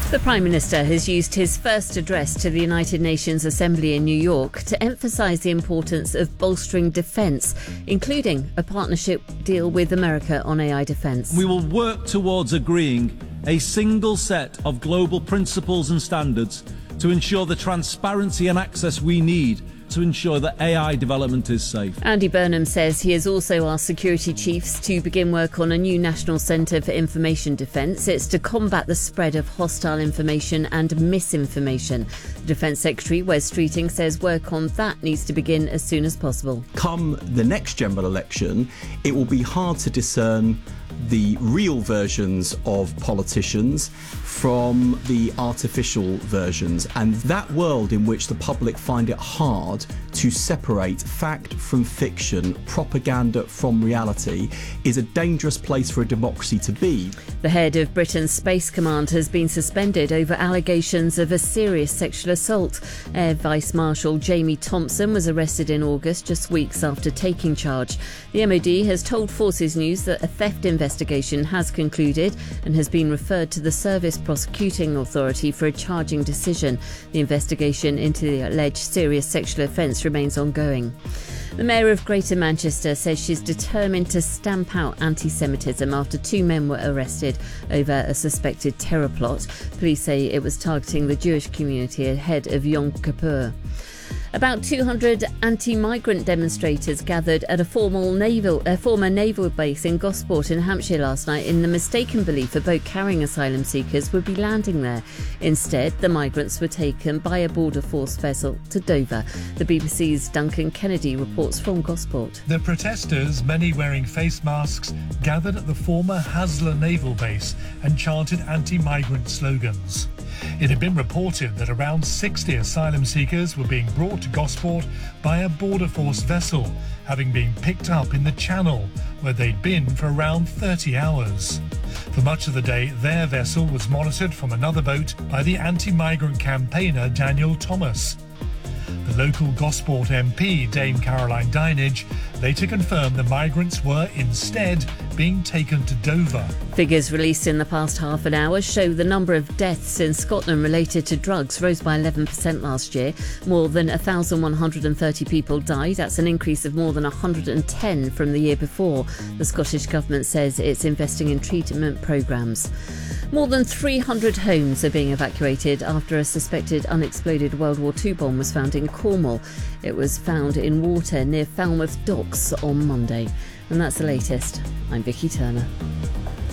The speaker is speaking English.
The Prime Minister has used his first address to the United Nations Assembly in New York to emphasise the importance of bolstering defence, including a partnership deal with America on AI defence. We will work towards agreeing a single set of global principles and standards to ensure the transparency and access we need to ensure that AI development is safe. Andy Burnham says he has also asked security chiefs to begin work on a new National Centre for Information Defence. It's to combat the spread of hostile information and misinformation. The Defence Secretary, Wes Streeting, says work on that needs to begin as soon as possible. Come the next general election, it will be hard to discern the real versions of politicians from the artificial versions, and that world in which the public find it hard to separate fact from fiction, propaganda from reality, is a dangerous place for a democracy to be. The head of Britain's Space Command has been suspended over allegations of a serious sexual assault. Air Vice Marshal Jamie Thompson was arrested in August, just weeks after taking charge. The MOD has told Forces News that a theft investigation has concluded and has been referred to the Service Prosecuting Authority for a charging decision. The investigation into the alleged serious sexual offence remains ongoing. The Mayor of Greater Manchester says she's determined to stamp out anti-Semitism after two men were arrested over a suspected terror plot. Police say it was targeting the Jewish community ahead of Yom Kippur. About 200 anti-migrant demonstrators gathered at a former naval base in Gosport in Hampshire last night in the mistaken belief a boat carrying asylum seekers would be landing there. Instead, the migrants were taken by a Border Force vessel to Dover. The BBC's Duncan Kennedy reports from Gosport. The protesters, many wearing face masks, gathered at the former Haslar naval base and chanted anti-migrant slogans. It had been reported that around 60 asylum seekers were being brought to Gosport by a Border Force vessel, having been picked up in the Channel, where they'd been for around 30 hours. For much of the day, their vessel was monitored from another boat by the anti-migrant campaigner Daniel Thomas. The local Gosport MP, Dame Caroline Dinenage, later confirmed the migrants were instead being taken to Dover. Figures released in the past half an hour show the number of deaths in Scotland related to drugs rose by 11% last year. More than 1,130 people died. That's an increase of more than 110 from the year before. The Scottish Government says it's investing in treatment programmes. More than 300 homes are being evacuated after a suspected unexploded World War II bomb was found in Cornwall. It was found in water near Falmouth Docks on Monday. And that's the latest. I'm Vicky Turner.